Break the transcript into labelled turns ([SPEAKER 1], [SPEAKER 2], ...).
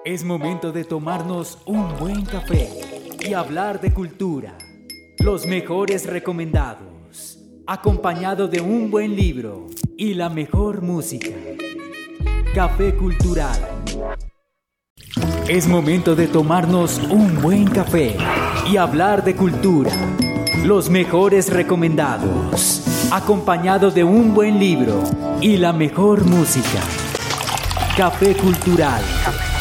[SPEAKER 1] Es momento de tomarnos un buen café y hablar de cultura. Los mejores recomendados, acompañado de un buen libro y la mejor música. Café Cultural. Es momento de tomarnos un buen café y hablar de cultura. Los mejores recomendados, acompañado de un buen libro y la mejor música. Café Cultural.